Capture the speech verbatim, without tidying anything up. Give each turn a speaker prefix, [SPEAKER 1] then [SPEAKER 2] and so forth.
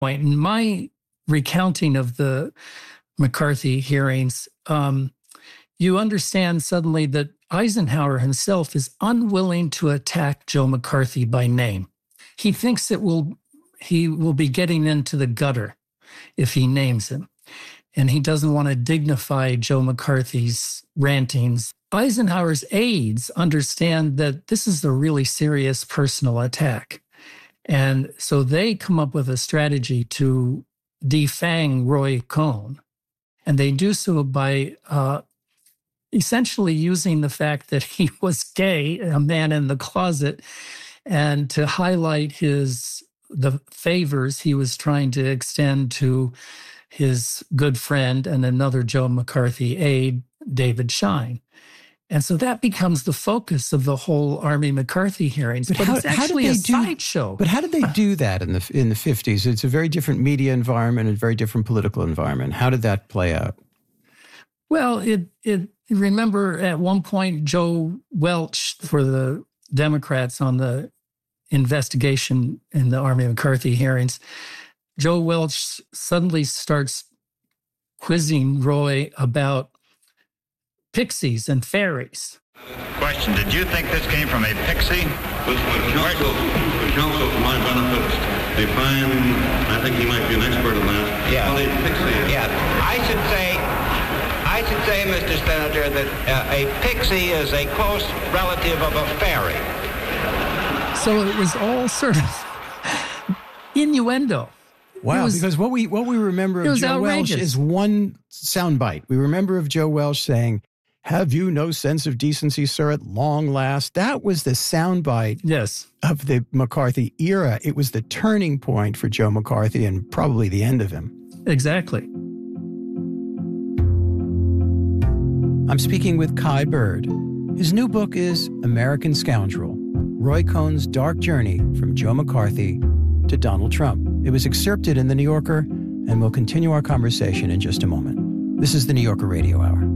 [SPEAKER 1] point. In my recounting of the McCarthy hearings, um, you understand suddenly that Eisenhower himself is unwilling to attack Joe McCarthy by name. He thinks it will he will be getting into the gutter if he names him. And he doesn't want to dignify Joe McCarthy's rantings. Eisenhower's aides understand that this is a really serious personal attack. And so they come up with a strategy to defang Roy Cohn. And they do so by uh, essentially using the fact that he was gay, a man in the closet, and to highlight his the favors he was trying to extend to his good friend and another Joe McCarthy aide, David Schein. And so that becomes the focus of the whole Army McCarthy hearings. But, but how, it's actually a sideshow.
[SPEAKER 2] But how did they do that in the in the fifties? It's a very different media environment, a very different political environment. How did that play out?
[SPEAKER 1] Well, it it remember at one point Joe Welch for the Democrats on the investigation in the Army McCarthy hearings, Joe Welch suddenly starts quizzing Roy about pixies and fairies.
[SPEAKER 3] Question, did you think this came from a pixie?
[SPEAKER 4] But when counsel, when counsel, for my benefit, define, I think he might be an expert in that.
[SPEAKER 5] Yeah.
[SPEAKER 4] What a pixie is.
[SPEAKER 5] Yeah. I should say, I should say, Mister Senator, that uh, a pixie is a close relative of a fairy.
[SPEAKER 1] So it was all sort of innuendo.
[SPEAKER 2] Wow,
[SPEAKER 1] was,
[SPEAKER 2] because what we what we remember of Joe
[SPEAKER 1] outrageous.
[SPEAKER 2] Welch is one soundbite. We remember of Joe Welch saying, "Have you no sense of decency, sir, at long last?" That was the soundbite
[SPEAKER 1] yes.
[SPEAKER 2] of the McCarthy era. It was the turning point for Joe McCarthy and probably the end of him.
[SPEAKER 1] Exactly.
[SPEAKER 2] I'm speaking with Kai Bird. His new book is American Scoundrel, Roy Cohn's dark journey from Joe McCarthy to Donald Trump. It was excerpted in The New Yorker, and we'll continue our conversation in just a moment. This is The New Yorker Radio Hour.